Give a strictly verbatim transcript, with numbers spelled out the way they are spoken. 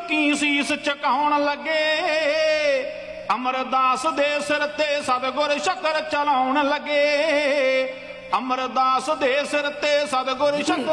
ਕੀ ਸੀਸ ਝੁਕਾਉਣ ਲੱਗੇ। ਅਮਰਦਾਸ ਦੇ ਸਿਰ ਤੇ ਸਤਿਗੁਰ ਸ਼ਕਰ ਚਲਾਉਣ ਲੱਗੇ। ਅਮਰਦਾਸ ਦੇ ਸਿਰ ਤੇ ਸਤਿਗੁਰ ਸ਼ਕਰ